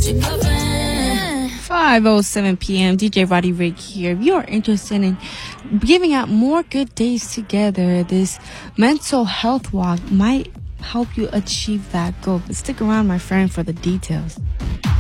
5:07 p.m. DJ Roddy Rick here. If you are interested in giving out more good days together, this mental health walk might help you achieve that goal. But stick around, my friend, for the details.